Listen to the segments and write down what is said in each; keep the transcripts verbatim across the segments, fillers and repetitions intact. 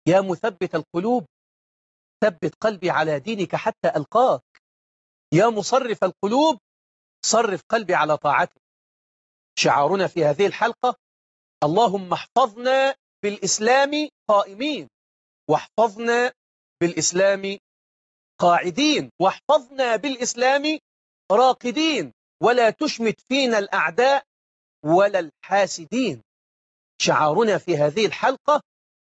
يا مثبت القلوب ثبت قلبي على دينك حتى ألقاك. يا مصرف القلوب صرف قلبي على طاعتك. شعارنا في هذه الحلقة: اللهم احفظنا بالإسلام قائمين، واحفظنا بالإسلام قاعدين، واحفظنا بالإسلام راقدين، ولا تشمت فينا الأعداء ولا الحاسدين. شعارنا في هذه الحلقة: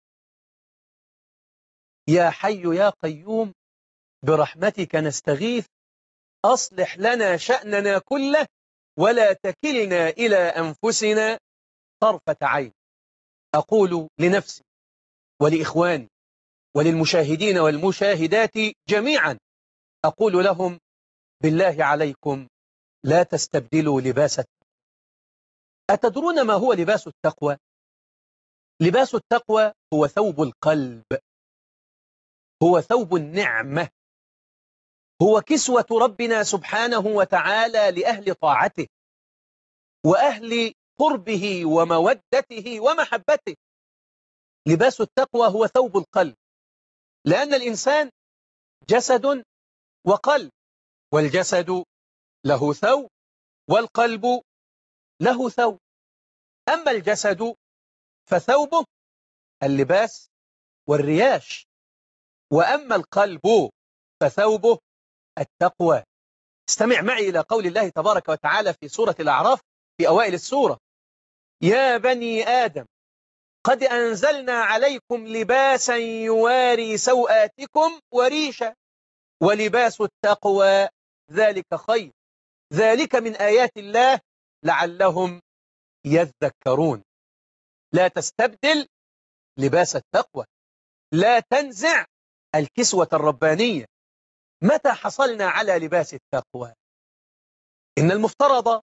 يا حي يا قيوم برحمتك نستغيث، أصلح لنا شأننا كله ولا تكلنا إلى أنفسنا طرفة عين. أقول لنفسي ولإخواني وللمشاهدين والمشاهدات جميعا، أقول لهم: بالله عليكم لا تستبدلوا لباس التقوى. أتدرون ما هو لباس التقوى؟ لباس التقوى هو ثوب القلب، هو ثوب النعمة، هو كسوة ربنا سبحانه وتعالى لأهل طاعته وأهل قربه ومودته ومحبته. لباس التقوى هو ثوب القلب، لأن الإنسان جسد وقلب، والجسد له ثوب والقلب له ثوب. أما الجسد فثوبه اللباس والرياش، وأما القلب فثوبه التقوى. استمع معي إلى قول الله تبارك وتعالى في سورة الأعراف في أوائل السورة: يا بني آدم قد أنزلنا عليكم لباسا يواري سوآتكم وريشا ولباس التقوى ذلك خير، ذلك من آيات الله لعلهم يذكرون. لا تستبدل لباس التقوى، لا تنزع الكسوة الربانية. متى حصلنا على لباس التقوى؟ إن المفترض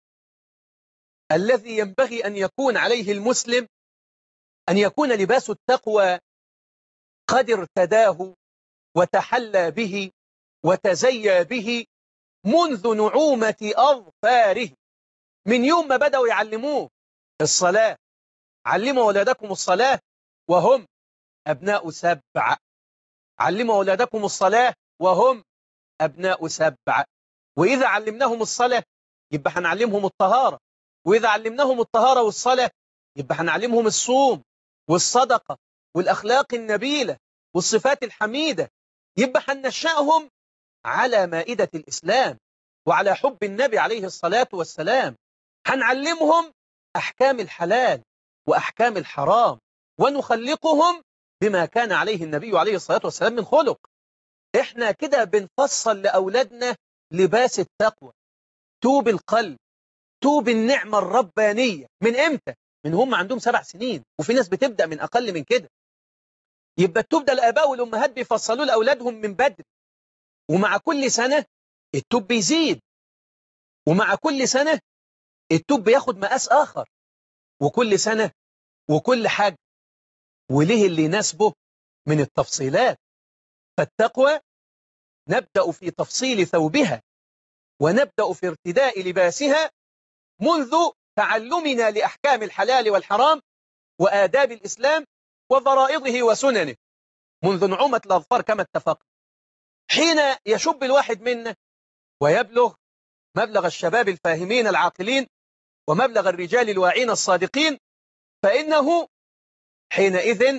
الذي ينبغي أن يكون عليه المسلم أن يكون لباس التقوى قد ارتداه وتحلى به وتزيى به منذ نعومة أظفاره، من يوم ما بدأوا يعلموه الصلاة. علموا أولادكم الصلاة وهم أبناء سبع، علموا أولادكم الصلاة وهم أبناء سبع. وإذا علمناهم الصلاة يبقى هنعلمهم الطهارة، وإذا علمناهم الطهارة والصلاة يبقى هنعلمهم الصوم والصدقة والأخلاق النبيلة والصفات الحميدة. يبقى هننشأهم على مائدة الإسلام وعلى حب النبي عليه الصلاة والسلام. هنعلمهم أحكام الحلال وأحكام الحرام، ونخلقهم بما كان عليه النبي عليه الصلاة والسلام من خلق. إحنا كده بنفصل لأولادنا لباس التقوى، توب القلب، توب النعمة الربانية. من إمتى؟ من هم عندهم سبع سنين، وفي ناس بتبدأ من أقل من كده. يبقى التوب ده الآباء والأمهات بيفصلوا لأولادهم من بدري، ومع كل سنة التوب بيزيد، ومع كل سنة التوب بياخد مقاس آخر، وكل سنة وكل حاجة وليه اللي يناسبه من التفصيلات. فالتقوى نبدأ في تفصيل ثوبها، ونبدأ في ارتداء لباسها منذ تعلمنا لأحكام الحلال والحرام وآداب الإسلام وفرائضه وسننه، منذ نعومة الأظفار كما اتفقنا. حين يشب الواحد منا ويبلغ مبلغ الشباب الفاهمين العاقلين ومبلغ الرجال الواعين الصادقين، فإنه حينئذ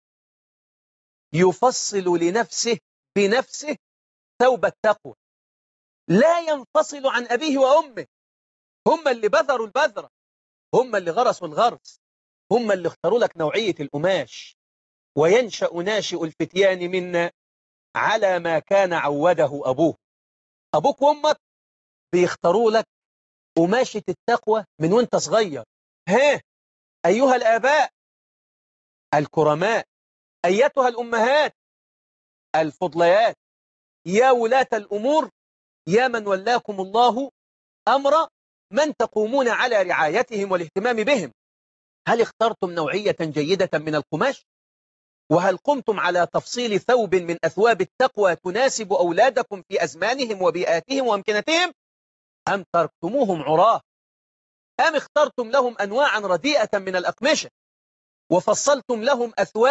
يفصل لنفسه بنفسه ثوب التقوى، لا ينفصل عن أبيه وأمه. هم اللي بذروا البذرة، هم اللي غرسوا الغرس، هم اللي اختاروا لك نوعية القماش. وينشأ ناشئ الفتيان منا على ما كان عوده أبوه. أبوك وأمك بيختاروا لك قماشة التقوى من وانت صغير. ها أيها الآباء الكرماء، أيتها الأمهات الفضليات، يا ولاة الأمور، يا من ولاكم الله أمر من تقومون على رعايتهم والاهتمام بهم، هل اخترتم نوعية جيدة من القماش؟ وهل قمتم على تفصيل ثوب من أثواب التقوى تناسب أولادكم في أزمانهم وبيئاتهم وأمكنتهم؟ أم تركتموهم عراه؟ أم اخترتم لهم أنواعا رديئة من الأقمشة وفصلتم لهم أثواب